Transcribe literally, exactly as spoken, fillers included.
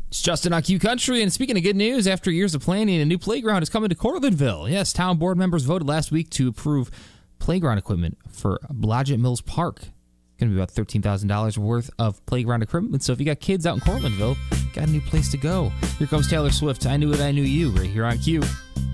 It's Justin on Q Country, and speaking of good news, after years of planning, a new playground is coming to Cortlandville. Yes, town board members voted last week to approve playground equipment for Blodgett Mills Park. It's going to be about thirteen thousand dollars worth of playground equipment, so if you got kids out in Cortlandville, got a new place to go. Here comes Taylor Swift, I Knew It, I Knew You, right here on Q.